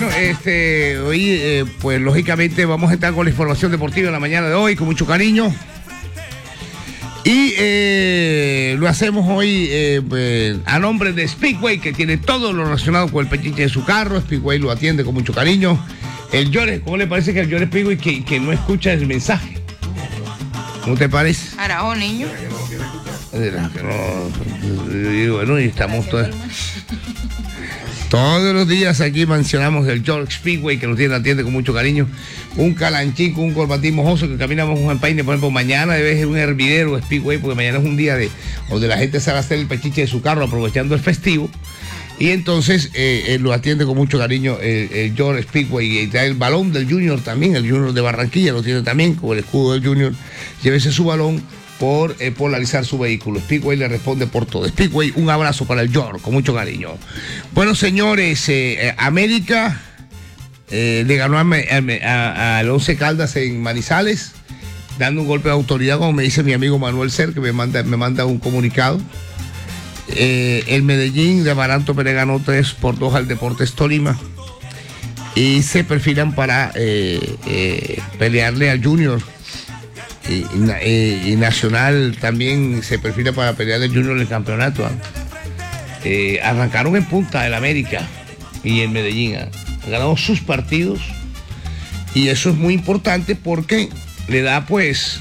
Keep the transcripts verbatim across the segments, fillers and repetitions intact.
Bueno, este, hoy, eh, pues lógicamente vamos a estar con la información deportiva en la mañana de hoy, con mucho cariño. Y eh, lo hacemos hoy eh, pues, a nombre de Speedway, que tiene todo lo relacionado con el pechiche de su carro. Speedway lo atiende con mucho cariño. El Llores, ¿cómo le parece que el Llores Speedway que, que no escucha el mensaje? ¿Cómo te parece? Arajo, niño. Y bueno, y estamos todos. Todos los días aquí mencionamos el George Speedway, que nos tiene, atiende con mucho cariño. Un calanchico, un corbatín mojoso que caminamos un empaine. Por ejemplo, mañana debe ser un hervidero Speedway, porque mañana es un día de donde la gente sale a hacer el pechiche de su carro aprovechando el festivo. Y entonces eh, eh, lo atiende con mucho cariño el, el George Speedway. Y trae el balón del Junior también, el Junior de Barranquilla lo tiene también, con el escudo del Junior. Llévese su balón por eh, polarizar su vehículo. Speedway le responde por todo. Speedway, un abrazo para el George, con mucho cariño. Bueno, señores, eh, eh, América eh, le ganó al Once Caldas en Manizales, dando un golpe de autoridad, como me dice mi amigo Manuel Ser, que me manda, me manda un comunicado. Eh, el Medellín de Amaranto Pérez ganó tres por dos al Deportes Tolima y se perfilan para eh, eh, pelearle al Junior. Y, y, y Nacional también se perfila para pelear el Junior en el campeonato. ¿eh? Eh, arrancaron en punta el América y el Medellín. ¿eh? Han ganado sus partidos y eso es muy importante porque le da pues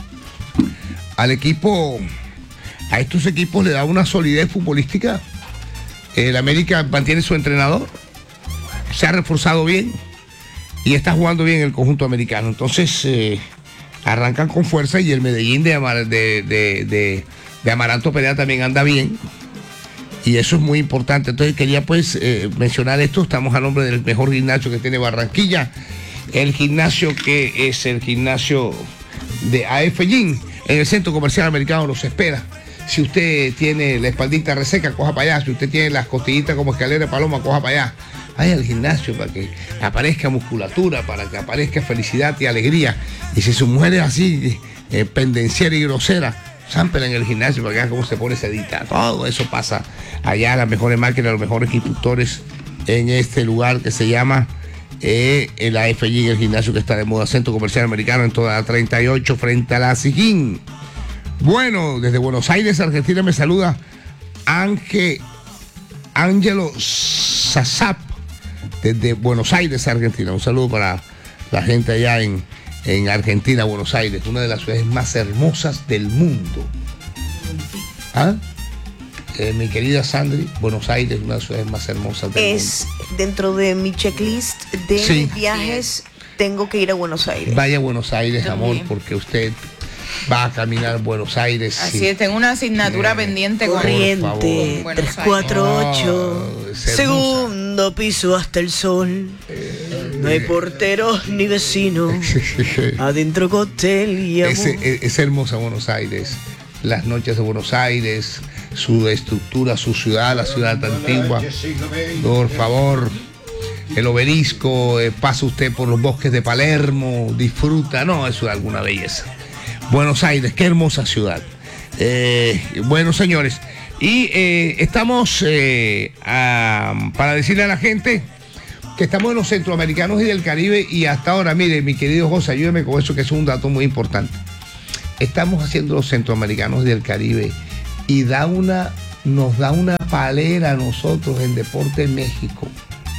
al equipo, a estos equipos le da una solidez futbolística. El América mantiene su entrenador, se ha reforzado bien y está jugando bien el conjunto americano. Entonces eh, arrancan con fuerza y el Medellín de, Amar, de, de, de, de Amaranto Perea también anda bien. Y eso es muy importante. Entonces quería pues eh, mencionar esto. Estamos a nombre del mejor gimnasio que tiene Barranquilla. El gimnasio que es el gimnasio de A F Gym. En el Centro Comercial Americano los espera. Si usted tiene la espaldita reseca, coja para allá. Si usted tiene las costillitas como escalera de paloma, coja para allá. Vaya al gimnasio para que aparezca musculatura, para que aparezca felicidad y alegría. Y si su mujer es así, eh, pendenciera y grosera, zámpela en el gimnasio para que vean cómo se pone sedita. Todo eso pasa allá, las mejores máquinas, los mejores instructores en este lugar que se llama eh, el A F G, el gimnasio que está de moda, Centro Comercial Americano, en toda la treinta y ocho frente a la Sijín. Bueno, desde Buenos Aires, Argentina, me saluda Ángel Ángelo Sazap, desde Buenos Aires, Argentina. Un saludo para la gente allá en, en Argentina, Buenos Aires, una de las ciudades más hermosas del mundo. ¿Ah? Eh, mi querida Sandri, Buenos Aires, una de las ciudades más hermosas del es mundo. Es dentro de mi checklist de sí. viajes, tengo que ir a Buenos Aires. Vaya a Buenos Aires, También. amor, porque usted va a caminar Buenos Aires. Así sí. es, tengo una asignatura eh, pendiente con Corriente, tres cuatro ocho, oh, segundo piso hasta el sol. Eh, no hay porteros ni vecinos. Adentro costel y amor. Es, es, es hermosa Buenos Aires. Las noches de Buenos Aires, su estructura, su ciudad, la ciudad antigua. Por favor, el obelisco, eh, pasa usted por los bosques de Palermo, disfruta, no, eso es alguna belleza. Buenos Aires, qué hermosa ciudad. Eh, bueno, señores, y eh, estamos eh, a, para decirle a la gente que estamos en los centroamericanos y del Caribe, y hasta ahora, mire, mi querido José, ayúdeme con eso, que es un dato muy importante. Estamos haciendo los centroamericanos y del Caribe y da una, nos da una palera a nosotros en Deporte México.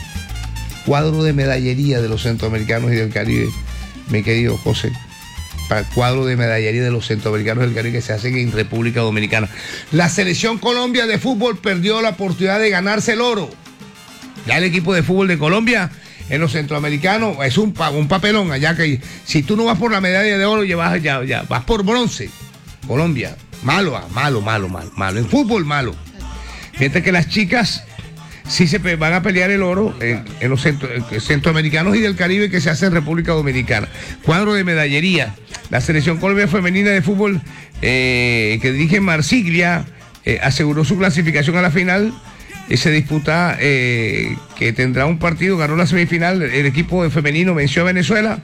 Cuadro de medallería de los centroamericanos y del Caribe, mi querido José. Para el cuadro de medallería de los centroamericanos del Caribe que se hacen en República Dominicana. La selección Colombia de fútbol perdió la oportunidad de ganarse el oro. Ya el equipo de fútbol de Colombia en los centroamericanos es un, un papelón allá, que si tú no vas por la medalla de oro, ya vas, ya, ya, vas por bronce. Colombia, malo, malo, malo, malo, malo. En fútbol, malo. Mientras que las chicas sí se van a pelear el oro en, en los centro, en centroamericanos y del Caribe que se hace en República Dominicana. Cuadro de medallería. La selección Colombia femenina de fútbol eh, que dirige Marsiglia eh, aseguró su clasificación a la final. Y se disputa eh, que tendrá un partido, ganó la semifinal, el equipo de femenino venció a Venezuela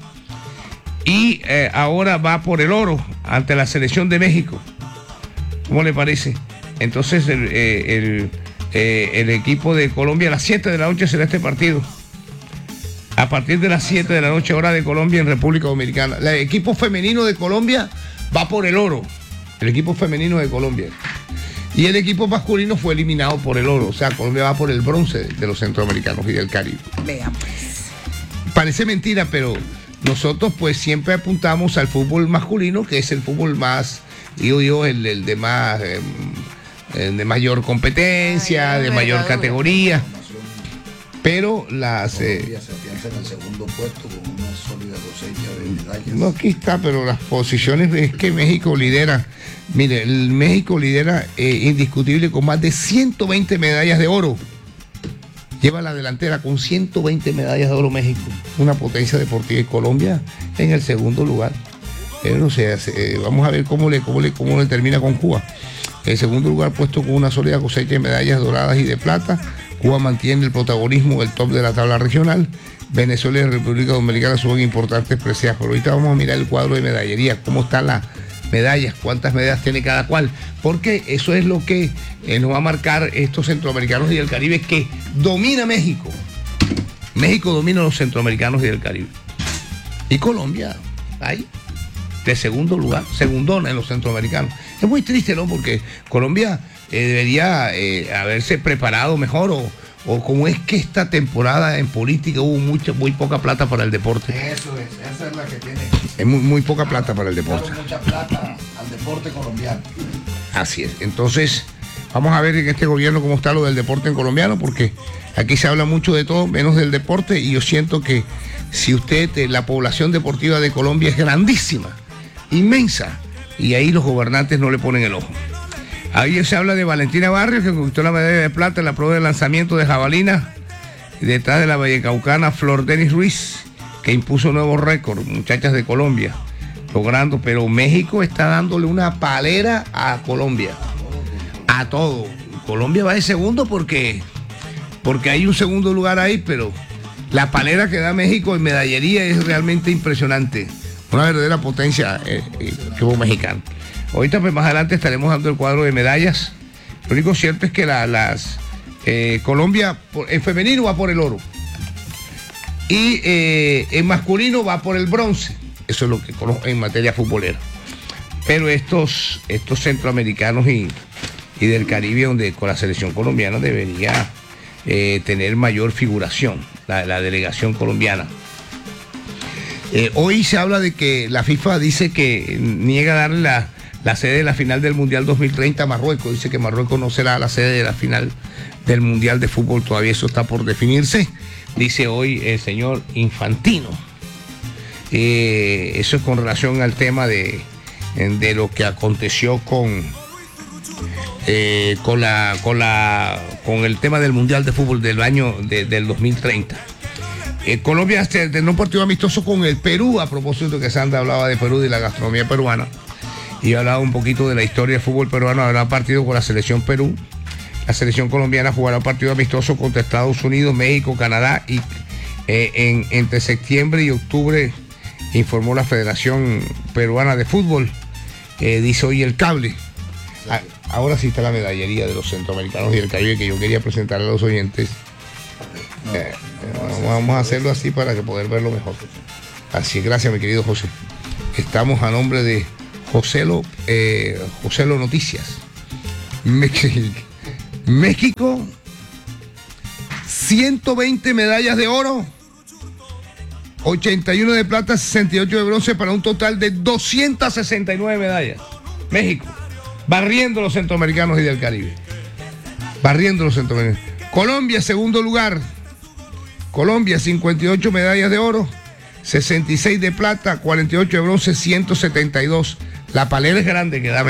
y eh, ahora va por el oro ante la selección de México. ¿Cómo le parece? Entonces el, eh, el, eh, el equipo de Colombia a las siete de la noche será este partido. a partir de las siete de la noche, hora de Colombia, en República Dominicana. El equipo femenino de Colombia va por el oro. El equipo femenino de Colombia. Y el equipo masculino fue eliminado por el oro. O sea, Colombia va por el bronce de los centroamericanos y del Caribe. Veamos. Parece mentira, pero nosotros pues siempre apuntamos al fútbol masculino, que es el fútbol más, digo yo, el, el de más, eh, el de mayor competencia, Ay, de mayor categoría. Pero las... Colombia se afianza en el segundo puesto con una sólida cosecha de medallas. No, aquí está, pero las posiciones es que México lidera. Mire, el México lidera eh, indiscutible con más de ciento veinte medallas de oro. Lleva la delantera con ciento veinte medallas de oro México. Una potencia deportiva. Y Colombia en el segundo lugar. Eh, no sé, eh, vamos a ver cómo le, cómo, le, cómo le termina con Cuba. El segundo lugar puesto con una sólida cosecha de medallas doradas y de plata. Cuba mantiene el protagonismo del top de la tabla regional. Venezuela y República Dominicana suben importantes preseas. Pero ahorita vamos a mirar el cuadro de medallería, cómo están las medallas, cuántas medallas tiene cada cual, porque eso es lo que eh, nos va a marcar estos centroamericanos y del Caribe, que domina México. México domina a los centroamericanos y del Caribe. Y Colombia, ahí, de segundo lugar, segundona en los centroamericanos. Es muy triste, ¿no? Porque Colombia eh, debería eh, haberse preparado mejor, o, o como es que esta temporada en política hubo mucha, muy poca plata para el deporte. Eso es, esa es la que tiene. Es muy, muy poca plata para el deporte. Mucha plata al deporte colombiano. Así es. Entonces, vamos a ver en este gobierno cómo está lo del deporte en colombiano, porque aquí se habla mucho de todo, menos del deporte, y yo siento que si usted, la población deportiva de Colombia es grandísima, inmensa, y ahí los gobernantes no le ponen el ojo. Ahí se habla de Valentina Barrios, que conquistó la medalla de plata en la prueba de lanzamiento de jabalina, detrás de la vallecaucana Flor Denis Ruiz, que impuso nuevos récords, muchachas de Colombia, logrando, pero México está dándole una palera a Colombia, a todo. Colombia va de segundo porque, porque hay un segundo lugar ahí, pero la palera que da México en medallería es realmente impresionante, una verdadera potencia eh, eh, que hubo mexicano. Ahorita pues más adelante estaremos dando el cuadro de medallas. Lo único cierto es que la, las eh, Colombia por, en femenino va por el oro. Y eh, en masculino va por el bronce. Eso es lo que conozco en materia futbolera. Pero estos, estos centroamericanos y, y del Caribe, donde con la selección colombiana debería eh, tener mayor figuración, la, la delegación colombiana. Eh, hoy se habla de que la FIFA dice que niega darle la, la sede de la final del Mundial dos mil treinta a Marruecos. Dice que Marruecos no será la sede de la final del Mundial de Fútbol. Todavía eso está por definirse. Dice hoy el señor Infantino. Eh, eso es con relación al tema de, de lo que aconteció con, eh, con, la, con, la, con el tema del Mundial de Fútbol del año de, del dos mil treinta. Eh, Colombia tendrá un partido amistoso con el Perú, a propósito que Sandra hablaba de Perú y de la gastronomía peruana. Y hablaba un poquito de la historia del fútbol peruano. Habrá partido con la selección Perú. La selección colombiana jugará un partido amistoso contra Estados Unidos, México, Canadá y eh, en, entre septiembre y octubre, informó la Federación Peruana de Fútbol. Eh, dice hoy el cable. A, ahora sí está la medallería de los centroamericanos y el Caribe, que yo quería presentar a los oyentes. Eh, eh, vamos a hacerlo así para que poder verlo mejor. Así, gracias mi querido José. Estamos a nombre de Joselo, eh, Joselo Noticias. México, ciento veinte medallas de oro, ochenta y uno de plata, sesenta y ocho de bronce, para un total de doscientas sesenta y nueve medallas. México, barriendo los centroamericanos y del Caribe. Barriendo los centroamericanos. Colombia, segundo lugar. Colombia, cincuenta y ocho medallas de oro, sesenta y seis de plata, cuarenta y ocho de bronce, ciento setenta y dos. La palera es grande que da